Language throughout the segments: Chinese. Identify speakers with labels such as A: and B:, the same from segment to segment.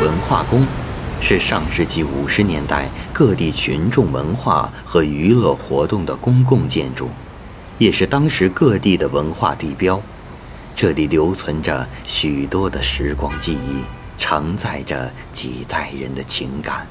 A: 文化宫是上世纪50年代各地群众文化和娱乐活动的公共建筑，也是当时各地的文化地标。这里留存着许多的时光记忆，承载着几代人的情感。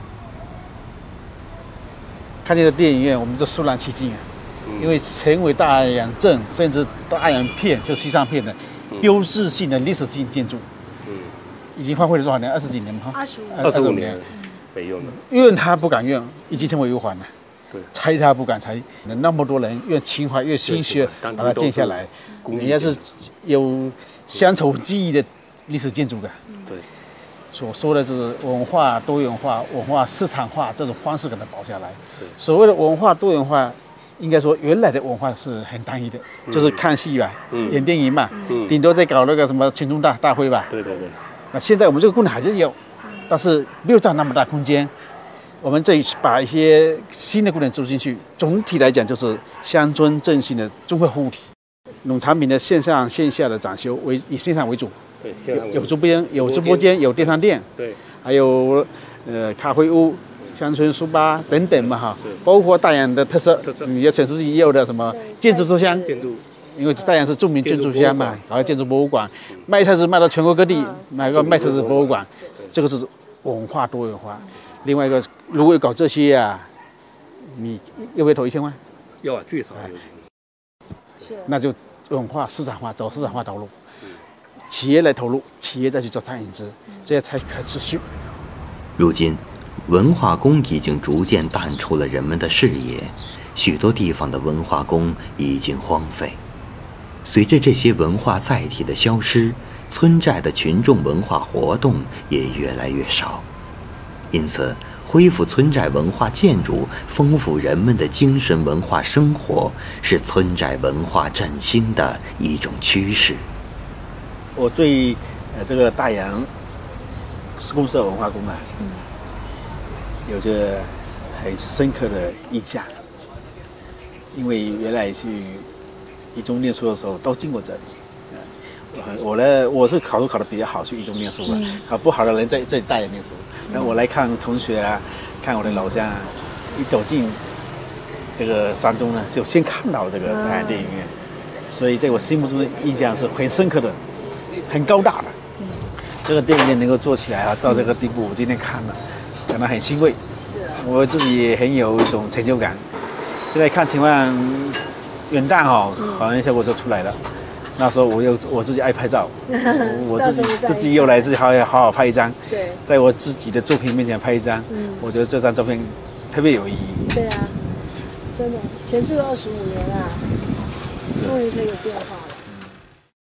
B: 看见的电影院，我们就肃然起敬啊，因为成为大洋镇甚至大洋片，就西藏片的标志性的历史性建筑。已经荒废了多少年？20几年吗
C: ？25年，没用的。
B: 怨他不敢怨，已经成为忧患了。
C: 对，
B: 拆他不敢拆，那么多人用情怀、用心血把它建下来，人家是有乡愁记忆的历史建筑感。
C: 对，
B: 所说的是文化多元化、文化市场化这种方式给它保下来。所谓的文化多元化，应该说原来的文化是很单一的，就是看戏吧，演电影嘛，顶多再搞那个什么群众大会吧。
C: 对。
B: 那现在我们这个功能还是有，但是没有占那么大空间。我们这一次把一些新的功能注进去，总体来讲就是乡村振兴的综合服务体。农产品的线上线下的展修以线上为主，
C: 对，
B: 有直播间，有电商店，
C: 对，
B: 还有咖啡屋、乡村书吧等等嘛哈，包括大洋的特色，也陈书记也有的什么建筑书香。因为大洋是著名建筑乡嘛，还有建筑博物馆，卖菜是卖到全国各地，买个卖菜是博物馆，这个是文化多元化。另外一个，如果搞这些啊，你要不要投1000万？
C: 要啊，最少
B: 是，那就文化市场化，走市场化道路，企业来投入，企业再去做探引资，这些才可持续。
A: 如今，文化宫已经逐渐淡出了人们的视野，许多地方的文化宫已经荒废。随着这些文化载体的消失，村寨的群众文化活动也越来越少。因此，恢复村寨文化建筑，丰富人们的精神文化生活，是村寨文化振兴的一种趋势。
B: 我对这个大洋公社文化宫啊，有着很深刻的印象，因为原来去一中念书的时候都经过这里。我是考得比较好，去一中念书吧。不好的人在大洋念书。那我来看同学啊，看我的老乡啊，一走进这个山中呢，就先看到这个大洋电影院，所以在我心目中的印象是很深刻的，很高大的。这个电影院能够做起来啊，到这个地步，我今天看了，感到很欣慰。是，我自己也很有一种成就感。现在看情况，元旦好像效果就出来了。那时候我自己爱拍照，我自己又来自己好好拍一张。对，在我自己的作品面前拍一张，我觉得这张照片特别有意义。
D: 对啊，真的，前置了25年啊，终于可以有变化了。